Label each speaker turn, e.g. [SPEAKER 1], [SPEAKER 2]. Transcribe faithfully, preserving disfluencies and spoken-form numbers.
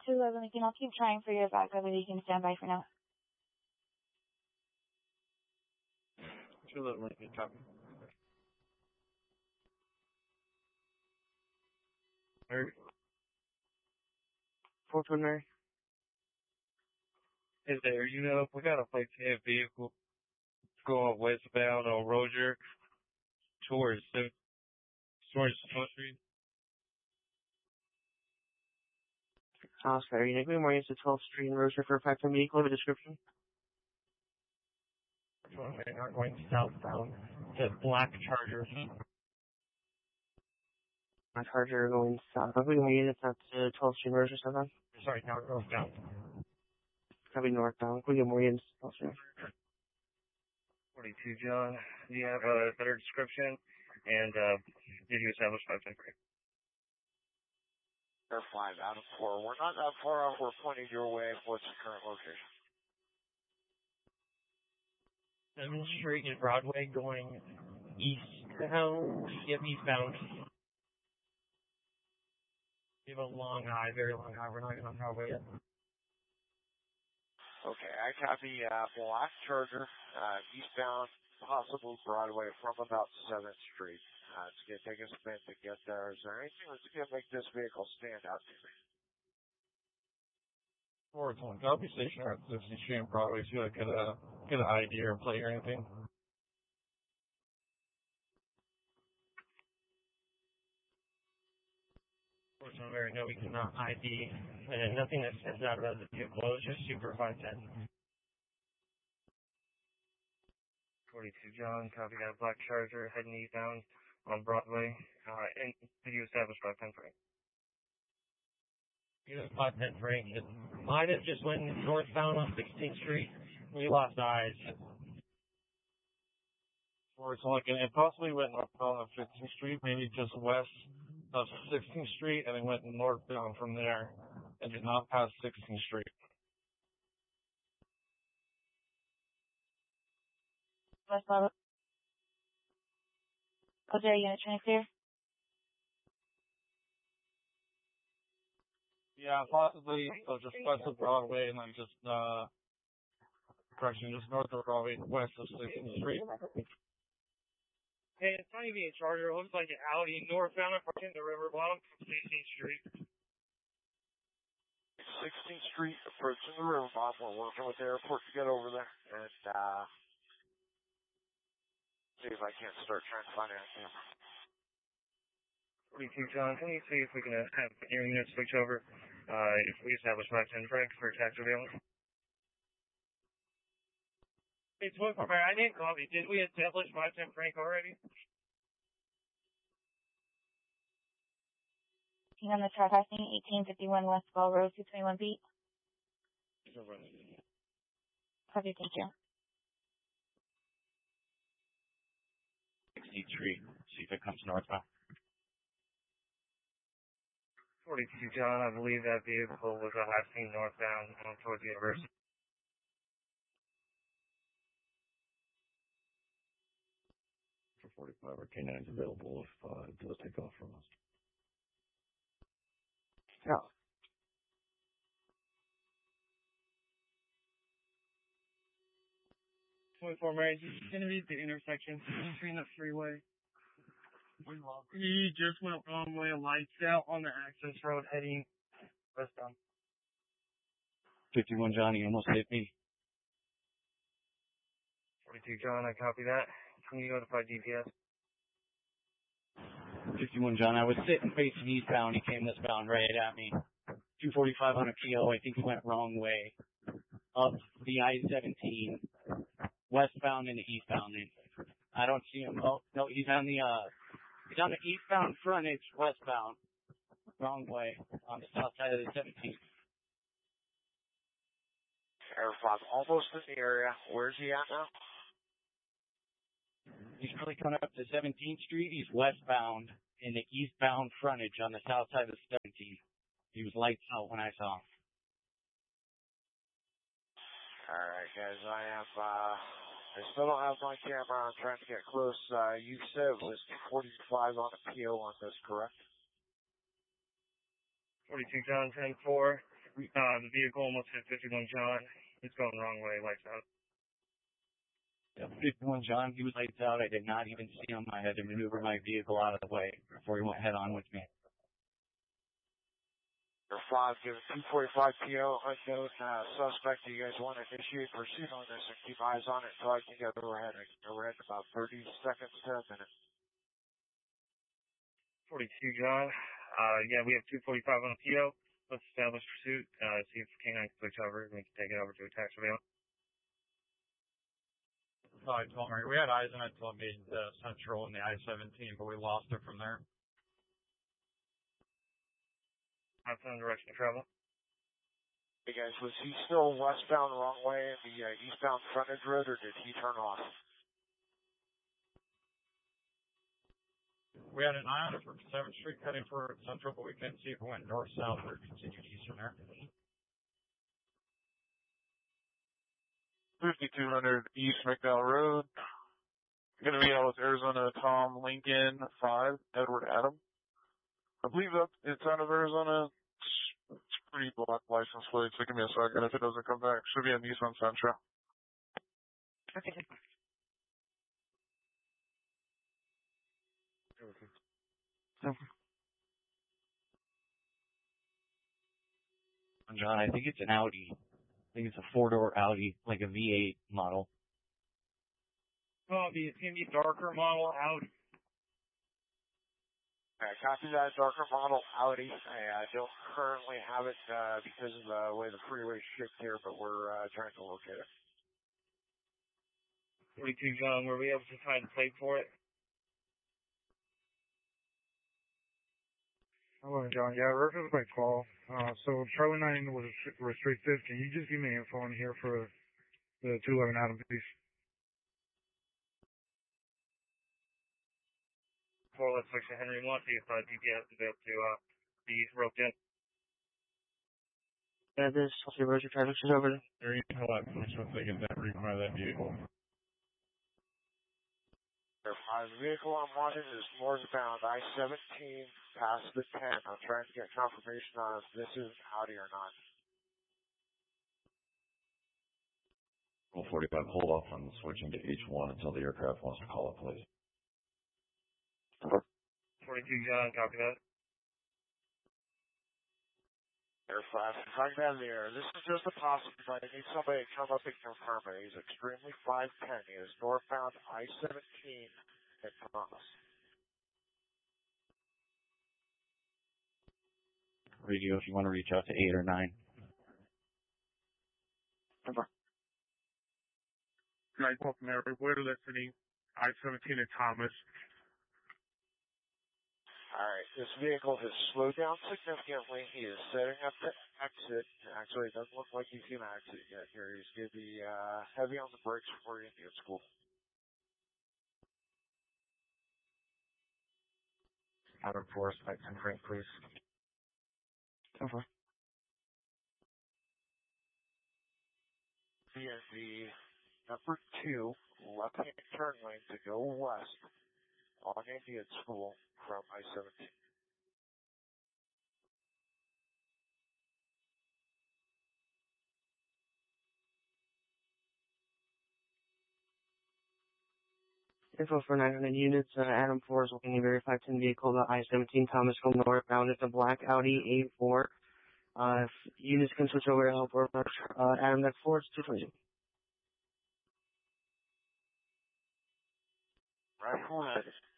[SPEAKER 1] two eleven Lincoln, I'll keep trying for your backup if you can stand by for now.
[SPEAKER 2] two eleven Lincoln, copy. Mary?
[SPEAKER 3] four two Mary.
[SPEAKER 2] Is there, you know, we got a plate ten vehicle going westbound on Rozier towards the, towards the country.
[SPEAKER 3] Oscar, Unit, good morning, it's the twelfth Street in Rozier for a five ten vehicle. Have a description?
[SPEAKER 2] Okay, not going southbound. The black Charger.
[SPEAKER 3] My Charger going south. I'll be my units at the twelfth Street in Rozier, southbound.
[SPEAKER 2] Sorry, now northbound.
[SPEAKER 3] Probably northbound. We get more units.
[SPEAKER 2] forty-two, John. Do you have a better description? And, uh, did you establish five ten three?
[SPEAKER 4] Air five out of four. We're not that far off. We're pointing your way. What's the current location?
[SPEAKER 2] seventh Street and Broadway going eastbound. Yep, eastbound. We have a long high, very long high. We're not even on Broadway yet.
[SPEAKER 4] Okay, I copy uh, black Charger, uh, eastbound, possible Broadway from about seventh Street. Uh, it's going to take us a minute to get there. Is there anything that's going to make this vehicle stand out to me?
[SPEAKER 2] Or it's on copy station or at sixteenth Street and Broadway, so I get a, get an I D or plate or anything. Unfortunately, very no, we cannot I D, and nothing that stands out about the vehicle. It's just super five ten. forty-two, John, copy that black Charger heading eastbound on Broadway. Uh, and did you establish five ten three? You know, five ten three. Mine it just went northbound on sixteenth Street. We lost eyes. Or it's like, it possibly went northbound on fifteenth Street, maybe just west of sixteenth Street, and then went northbound from there, and did not pass sixteenth Street.
[SPEAKER 1] West level. Was there a unit trying to clear?
[SPEAKER 2] Yeah, possibly, so just west of Broadway, and then just, uh, correction, just north of Broadway, west of sixteenth Street. Hey, it's not even a Charger. It looks like an Audi northbound approaching the river bottom from sixteenth Street.
[SPEAKER 4] sixteenth Street approaching the river bottom. We're working with the airport to get over there. And, uh, see if I can't start trying to find anything.
[SPEAKER 2] forty-two, John, can you see if we can uh, have your unit switch over, uh, if we establish five ten Frank for tax surveillance? Hey, twelve, I didn't copy. Did we establish five ten Frank already?
[SPEAKER 1] On the chart, passing eighteen fifty-one West Ball Road, two twenty-one feet. Copy, thank you.
[SPEAKER 5] sixteenth Street, see if it comes northbound.
[SPEAKER 2] forty-two, John, I believe that vehicle was a last seen northbound going towards the university.
[SPEAKER 5] For forty-five, our K nine's available if uh, it does take off from us.
[SPEAKER 3] Yeah.
[SPEAKER 2] twenty-four, Mary, this is going to be the intersection between the freeway. He just went wrong way, lights out on the access road heading westbound.
[SPEAKER 5] fifty-one, Johnny, almost hit me.
[SPEAKER 2] forty-two, John, I copy that. Can you notify D P S?
[SPEAKER 5] fifty-one, John, I was sitting facing eastbound. He came westbound right at me. two forty-five on a P O. I think he went wrong way. Up the I seventeen. Westbound and eastbound. I don't see him. Oh, no, he's on the, uh, he's on the eastbound frontage, westbound. Wrong way. On the south side of the seventeen.
[SPEAKER 4] Air five, almost in the area. Where's he at now?
[SPEAKER 5] He's really coming up to seventeenth Street. He's westbound in the eastbound frontage on the south side of the seventeenth. He was lights out when I saw him.
[SPEAKER 4] Alright, guys, I have, uh, I still don't have my camera. I'm trying to get close. Uh, you said it was forty-five on the P O on this, correct?
[SPEAKER 2] forty-two, John, ten four. Uh, the vehicle almost hit fifty-one John. It's going the wrong way, lights out.
[SPEAKER 5] Yeah, fifty-one John, he was lights out. I did not even see him. I had to maneuver my vehicle out of the way before he went head on with me.
[SPEAKER 4] Number five, given two forty-five P O, unknown uh, suspect. Do you guys want to initiate pursuit on this and keep eyes on it until I can get overhead? I can overhead in about thirty seconds to a minute.
[SPEAKER 2] forty-two John. Uh, yeah, we have two forty-five on the P O. Let's establish pursuit. Uh, see if K nine can push over and we can take it over to a tax surveillance.
[SPEAKER 6] So I told her, we had eyes on it until it made uh, Central and the I seventeen, but we lost it from there.
[SPEAKER 2] Outside direction of travel.
[SPEAKER 4] Hey guys, was he still westbound the wrong way in the uh, eastbound frontage road, or did he turn off?
[SPEAKER 6] We had an eye on it for seventh Street cutting for Central, but we couldn't see if it went north-south or continued eastern there.
[SPEAKER 7] fifty-two hundred East McDowell Road. Going to be out with Arizona Tom Lincoln five, Edward Adam. I believe that it's out of Arizona. It's pretty black license plate, so give me a second. If it doesn't come back, should be a Nissan Sentra.
[SPEAKER 3] Okay.
[SPEAKER 5] John, I think it's an Audi. I think it's a four-door Audi, like a V eight model.
[SPEAKER 2] Well, it's going to be a darker model out.
[SPEAKER 4] Alright, copy that darker model Audi. I uh, don't currently have it uh, because of the way the freeway shifts here, but we're uh, trying to locate it.
[SPEAKER 2] forty-two John, were we able to find a plate for it?
[SPEAKER 8] Hello, John. Yeah, reference by call. Uh, so Charlie nine was restricted. Can you just give me info on here for the two eleven Adam, please?
[SPEAKER 2] Four left section Henry one, see if uh, D P S is able to uh, be roped in.
[SPEAKER 3] Yeah, this Chelsea Roger traffic is over.
[SPEAKER 6] There you go. Which one's taking that reading by that vehicle?
[SPEAKER 4] Uh, the vehicle I'm watching is northbound I seventeen past the ten. I'm trying to get confirmation on if this is Audi or not.
[SPEAKER 9] Roll forty-five, hold off on switching to H one until the aircraft wants to call it, please.
[SPEAKER 2] forty-two John, copy that.
[SPEAKER 4] Air five, if I can have the air. This is just a possibility. I need somebody to come up and confirm it. He's extremely five ten. He is northbound I seventeen at Thomas.
[SPEAKER 5] Radio, if you want to reach out to eight or nine.
[SPEAKER 8] nine twelve Mary, we're listening. I seventeen at Thomas.
[SPEAKER 4] Alright, this vehicle has slowed down significantly. He is setting up to exit. Actually, it doesn't look like he's going to exit yet here. He's going to be uh, heavy on the brakes before Indian School.
[SPEAKER 2] Adam Forest, by ten Frank, please.
[SPEAKER 3] Over.
[SPEAKER 4] V N V number two, left-hand turn lane to go west on Indian School from I seventeen.
[SPEAKER 3] Info for nine hundred units. Uh, Adam four is looking a very five ten vehicle, the I seventeen Thomas from northbound. It's a black Audi A four. Uh, if units can switch over to help work. Uh, Adam, that four is two twenty.
[SPEAKER 4] Right ahead.